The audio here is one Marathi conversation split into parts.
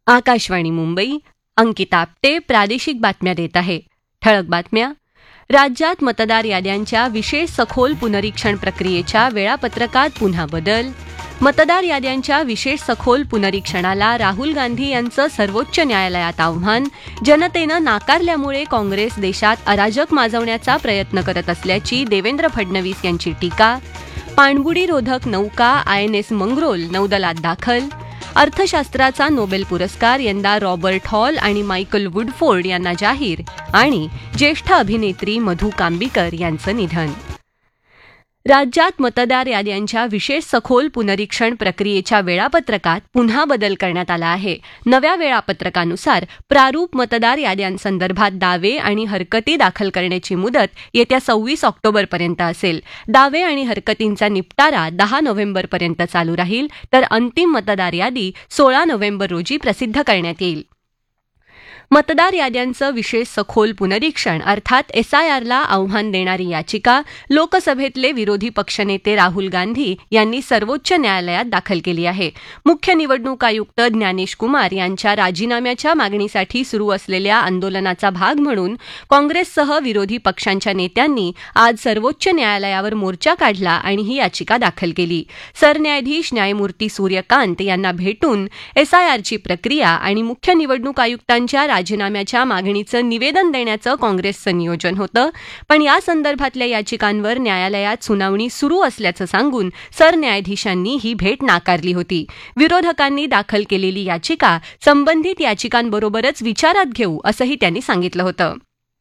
आकाशवाणी मुंबई, अंकिता आपटे प्रादेशिक बातम्या देत आहे. ठळक बातम्या. राज्यात मतदार याद्यांच्या विशेष सखोल पुनरीक्षण प्रक्रियेच्या वेळापत्रकात पुन्हा बदल. मतदार याद्यांच्या विशेष सखोल पुनरीक्षणाला राहुल गांधी यांचं सर्वोच्च न्यायालयात आव्हान. जनतेनं नाकारल्यामुळे काँग्रेस देशात अराजक माजवण्याचा प्रयत्न करत असल्याची देवेंद्र फडणवीस यांची टीका. पाणबुडीरोधक नौका INS मंगरोल नौदलात दाखल. अर्थशास्त्राचा नोबेल पुरस्कार यंदा रॉबर्ट हॉल आणि मायकल वुडफोर्ड यांना जाहीर. आणि ज्येष्ठ अभिनेत्री मधू कांबीकर यांचं निधन. राज्यात मतदार याद्यांच्या विशेष सखोल पुनरीक्षण प्रक्रियेच्या वेळापत्रकात पुन्हा बदल करण्यात आला आहे. नव्या वेळापत्रकानुसार प्रारूप मतदार याद्यांसंदर्भात दावे आणि हरकती दाखल करण्याची मुदत येत्या 26 ऑक्टोबरपर्यंत असेल. दावे आणि हरकतींचा निपटारा 10 नोव्हेंबरपर्यंत चालू राहील, तर अंतिम मतदार यादी 16 नोव्हेंबर रोजी प्रसिद्ध करण्यात येईल. मतदार याद्यांचं विशेष सखोल पुनरीक्षण अर्थात SIRला आव्हान देणारी याचिका लोकसभेतले विरोधी पक्षनेते राहुल गांधी यांनी सर्वोच्च न्यायालयात दाखल केली आहे. मुख्य निवडणूक आयुक्त ज्ञानेश कुमार यांच्या राजीनाम्याच्या मागणीसाठी सुरू असलेल्या आंदोलनाचा भाग म्हणून काँग्रेससह विरोधी पक्षांच्या नेत्यांनी आज सर्वोच्च न्यायालयावर मोर्चा काढला आणि ही याचिका दाखल केली. सरन्यायाधीश न्यायमूर्ती सूर्यकांत यांना भेटून SIRची प्रक्रिया आणि मुख्य निवडणूक आयुक्तांच्या राजीनाम्याच्या मागणीचं निवेदन देण्याचं काँग्रेसचं नियोजन होतं, पण या संदर्भातल्या याचिकांवर न्यायालयात सुनावणी सुरू असल्याचं सांगून सरन्यायाधीशांनी ही भेट नाकारली होती. विरोधकांनी दाखल केलेली याचिका संबंधित याचिकांबरोबरच विचारात घेऊ असंही त्यांनी सांगितलं होतं.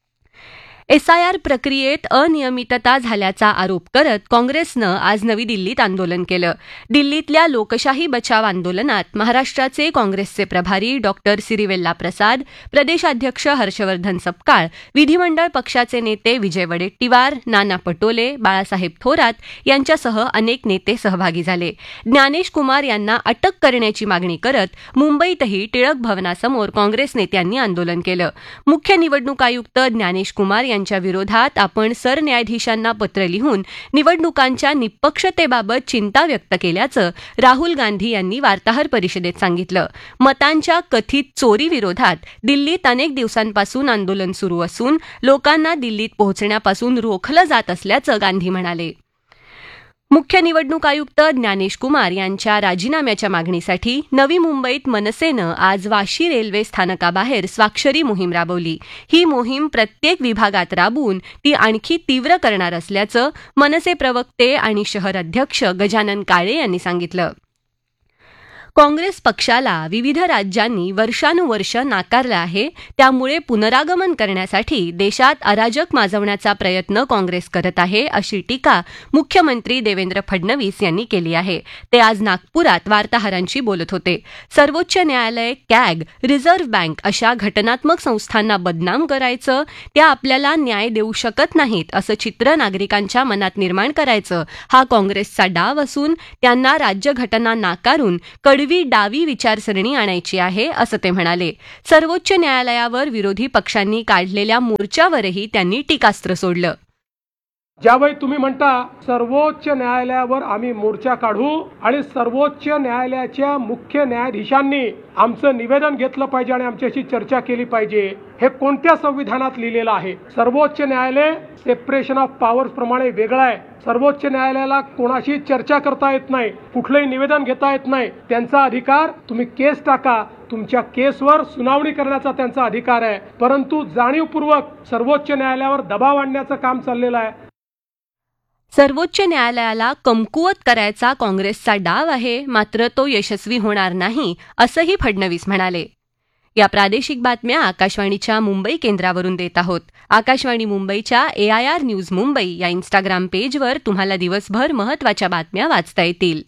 SIR प्रक्रियेत अनियमितता झाल्याचा आरोप करत काँग्रेसनं आज नवी दिल्लीत आंदोलन केलं. दिल्लीतल्या लोकशाही बचाव आंदोलनात महाराष्ट्राचे काँग्रेसचे प्रभारी डॉक्टर सिरिवेल्ला प्रसाद, प्रदेशाध्यक्ष हर्षवर्धन सपकाळ, विधिमंडळ पक्षाचे नेते विजय वडेट्टीवार, नाना पटोले, बाळासाहेब थोरात यांच्यासह अनेक नेते सहभागी झाले. ज्ञानेश कुमार यांना अटक करण्याची मागणी करत मुंबईतही टिळक भवनासमोर काँग्रेस नेत्यांनी आंदोलन केलं. मुख्य निवडणूक आयुक्त ज्ञानेश कुमार यांच्या विरोधात आपण सरन्यायाधीशांना पत्र लिहून निवडणुकांच्या निष्पक्षतेबाबत चिंता व्यक्त केल्याचं राहुल गांधी यांनी वार्ताहर परिषदेत सांगितलं. मतांच्या कथित चोरीविरोधात दिल्लीत अनेक दिवसांपासून आंदोलन सुरू असून लोकांना दिल्लीत पोहोचण्यापासून रोखलं जात असल्याचं गांधी म्हणाले. मुख्य निवडणूक आयुक्त ज्ञानेश कुमार यांच्या राजीनाम्याच्या मागणीसाठी नवी मुंबईत मनसेनं आज वाशी रेल्वे स्थानकाबाहेर स्वाक्षरी मोहीम राबवली. ही मोहीम प्रत्येक विभागात राबवून ती आणखी तीव्र करणार असल्याचं मनसे प्रवक्ते आणि शहर अध्यक्ष गजानन काळे यांनी सांगितलं. काँग्रेस पक्षाला विविध राज्यांनी वर्षानुवर्ष नाकारलं आहे, त्यामुळे पुनरागमन करण्यासाठी देशात अराजक माजवण्याचा प्रयत्न काँग्रेस करत आहे, अशी टीका मुख्यमंत्री देवेंद्र फडणवीस यांनी केली आहे. ते आज नागपुरात वार्ताहरांशी बोलत होते. सर्वोच्च न्यायालय, CAG, रिझर्व्ह बँक अशा घटनात्मक संस्थांना बदनाम करायचं, त्या आपल्याला न्याय देऊ शकत नाहीत असं चित्र नागरिकांच्या मनात निर्माण करायचं हा काँग्रेसचा डाव असून त्यांना राज्यघटना नाकारून डावी विचारसरणी आणायची आहे, असं ते म्हणाले. सर्वोच्च न्यायालयावर विरोधी पक्षांनी काढलेल्या मोर्चावरही त्यांनी टीकास्त्र सोडलं. ज्यावेळी तुम्ही म्हणता सर्वोच्च न्यायालयावर आम्ही मोर्चा काढू आणि सर्वोच्च न्यायालयाच्या मुख्य न्यायाधीशांनी आमचं निवेदन घेतलं पाहिजे आणि आमच्याशी चर्चा केली पाहिजे, हे कोणत्या संविधानात लिहिलेलं आहे? सर्वोच्च न्यायालय सेपरेशन ऑफ पॉवर्स प्रमाणे वेगळं आहे. सर्वोच्च न्यायालयाला कोणाशी चर्चा करता येत नाही, कुठलंही निवेदन घेता येत नाही. त्यांचा अधिकार, तुम्ही केस टाका, तुमच्या केसवर सुनावणी करण्याचा त्यांचा अधिकार आहे. परंतु जाणीवपूर्वक सर्वोच्च न्यायालयावर दबाव आणण्याचं काम चाललेलं आहे. सर्वोच्च न्यायालयाला कमकुवत करायचा काँग्रेसचा डाव आहे, मात्र तो यशस्वी होणार नाही, असंही फडणवीस म्हणाले. या प्रादेशिक बातम्या आकाशवाणीच्या मुंबई केंद्रावरून देत आहोत. आकाशवाणी मुंबईच्या AIR न्यूज मुंबई या इंस्टाग्राम पेजवर तुम्हाला दिवसभर महत्त्वाच्या बातम्या वाचता येतील.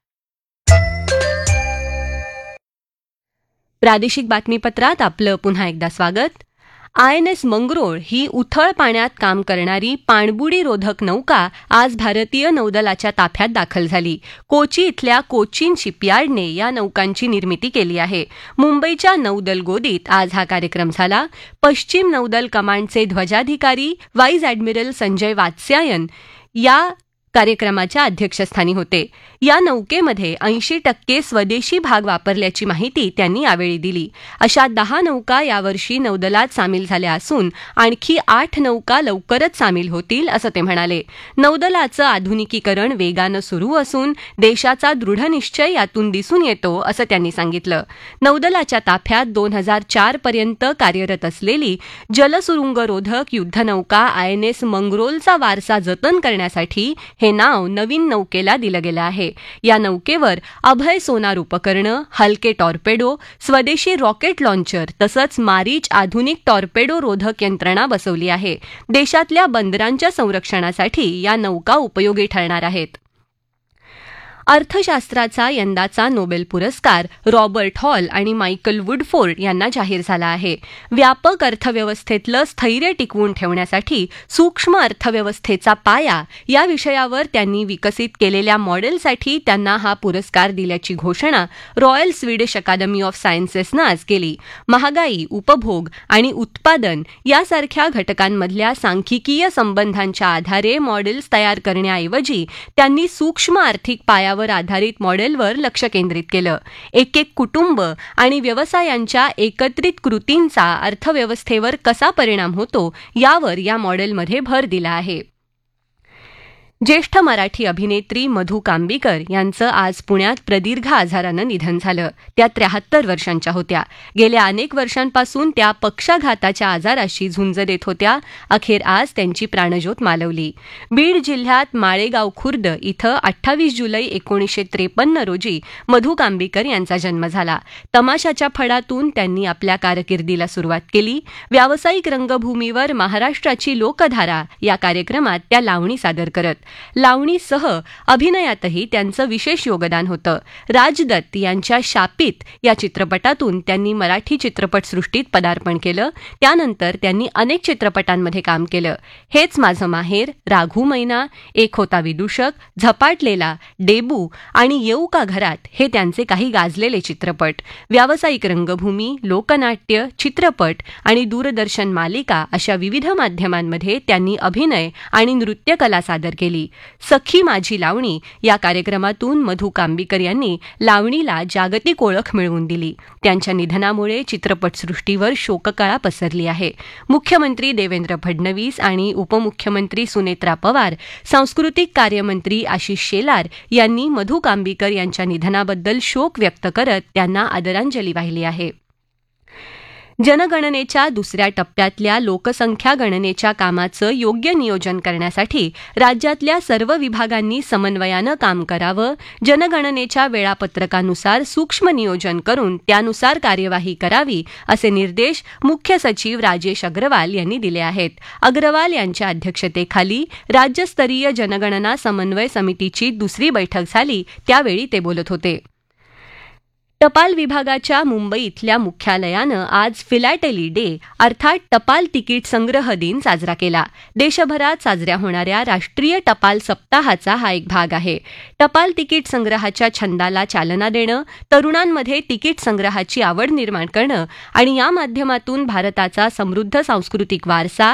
प्रादेशिक बातमीपत्रात आपलं पुन्हा एकदा स्वागत. INS मंगरोळ ही उथळ पाण्यात काम करणारी पाणबुडीरोधक नौका आज भारतीय नौदलाच्या ताफ्यात दाखल झाली. कोची इथल्या कोचीन शिपयार्डने या नौकांची निर्मिती केली आहे. मुंबईच्या नौदल गोदीत आज हा कार्यक्रम झाला. पश्चिम नौदल कमांडचे ध्वजाधिकारी वाईस ॲडमिरल संजय वात्स्यायन या कार्यक्रमाच्या अध्यक्षस्थानी होते. या नौकेमध्ये 80% स्वदेशी भाग वापरल्याची माहिती त्यांनी यावेळी दिली. अशा 10 नौका यावर्षी नौदलात सामील झाल्या असून आणखी 8 नौका लवकरच सामील होतील असं ते म्हणाले. नौदलाचं आधुनिकीकरण वेगानं सुरू असून देशाचा दृढनिश्चय यातून दिसून येतो असं त्यांनी सांगितलं. नौदलाच्या ताफ्यात 2004 पर्यंत कार्यरत असलेली जलसुरुंगरोधक युद्धनौका INS मंगरोलचा वारसा जतन करण्यासाठी हे नाव नवीन नौकेला दिलं गेलं आहे. या नौकेवर अभय सोनार उपकरणं, हलके टॉर्पेडो, स्वदेशी रॉकेट लॉन्चर तसंच मारीच आधुनिक टॉर्पेडो रोधक यंत्रणा बसवली आहे. देशातल्या बंदरांच्या संरक्षणासाठी या नौका उपयोगी ठरणार आहेत. अर्थशास्त्राचा यंदाचा नोबेल पुरस्कार रॉबर्ट हॉल आणि मायकल वुडफोर्ड यांना जाहीर झाला आहे. व्यापक अर्थव्यवस्थेतलं स्थैर्य टिकवून ठेवण्यासाठी सूक्ष्म अर्थव्यवस्थेचा पाया या विषयावर त्यांनी विकसित केलेल्या मॉडेलसाठी त्यांना हा पुरस्कार दिल्याची घोषणा रॉयल स्वीडिश अकादमी ऑफ सायन्सेसनं आज केली. महागाई, उपभोग आणि उत्पादन यासारख्या घटकांमधल्या सांख्यिकीय संबंधांच्या आधारे मॉडेल्स तयार करण्याऐवजी त्यांनी सूक्ष्म आर्थिक पाया आधारित मॉडेलवर लक्ष केंद्रित केलं. एक कुटुंब आणि व्यवसायांच्या एकत्रित कृतींचा अर्थव्यवस्थेवर कसा परिणाम होतो यावर या मॉडेलमध्ये भर दिला आहे. ज्येष्ठ मराठी अभिनेत्री मधू कांबीकर यांचं आज पुण्यात प्रदीर्घ आजारानं निधन झालं. त्या 73 वर्षांच्या होत्या. गेल्या अनेक वर्षांपासून त्या पक्षाघाताच्या आजाराशी झुंज देत होत्या. अखेर आज त्यांची प्राणज्योत मालवली. बीड जिल्ह्यात माळेगाव खुर्द इथं 28 जुलै 1953 रोजी मधू कांबीकर यांचा जन्म झाला. तमाशाच्या फडातून त्यांनी आपल्या कारकिर्दीला सुरुवात केली. व्यावसायिक रंगभूमीवर महाराष्ट्राची लोकधारा या कार्यक्रमात त्या लावणी सादर करत. लावणीसह अभिनयातही त्यांचं विशेष योगदान होतं. राजदत्त यांच्या शापित या चित्रपटातून त्यांनी मराठी चित्रपटसृष्टीत पदार्पण केलं. त्यानंतर त्यांनी अनेक चित्रपटांमध्ये काम केलं. हेच माझं माहेर, राघू मैना, एक होता विदूषक, झपाटलेला, डेबू आणि येऊ का घरात हे त्यांचे काही गाजलेले चित्रपट. व्यावसायिक रंगभूमी, लोकनाट्य, चित्रपट आणि दूरदर्शन मालिका अशा विविध माध्यमांमध्ये त्यांनी अभिनय आणि नृत्यकला सादर केली. सखी माझी लावणी या कार्यक्रमातून मधू कांबीकर यांनी लावणीला जागतिक ओळख मिळवून दिली. त्यांच्या निधनामुळे चित्रपटसृष्टीवर शोककळा पसरली आहे. मुख्यमंत्री देवेंद्र फडणवीस आणि उपमुख्यमंत्री सुनेत्रा पवार, सांस्कृतिक कार्यमंत्री आशिष शेलार यांनी मधू कांबीकर यांच्या निधनाबद्दल शोक व्यक्त करत त्यांना आदरांजली वाहिली आहे. जनगणनेच्या दुसऱ्या टप्प्यातल्या लोकसंख्या गणनेच्या कामाचं योग्य नियोजन करण्यासाठी राज्यातल्या सर्व विभागांनी समन्वयानं काम करावं. जनगणनेच्या वेळापत्रकानुसार सूक्ष्म नियोजन करून त्यानुसार कार्यवाही करावी असे निर्देश मुख्य सचिव राजेश अग्रवाल यांनी दिले आहेत. अग्रवाल यांच्या अध्यक्षतेखाली राज्यस्तरीय जनगणना समन्वय समितीची दुसरी बैठक झाली. त्यावेळी ते बोलत होते. टपाल विभागाच्या मुंबई इथल्या मुख्यालयानं आज फिलॅटेली डे अर्थात टपाल तिकीट संग्रह दिन साजरा केला. देशभरात साजऱ्या होणाऱ्या राष्ट्रीय टपाल सप्ताहाचा हा एक भाग आहे. टपाल तिकीट संग्रहाच्या छंदाला चालना देणं, तरुणांमध्ये तिकीट संग्रहाची आवड निर्माण करणं आणि या माध्यमातून भारताचा समृद्ध सांस्कृतिक वारसा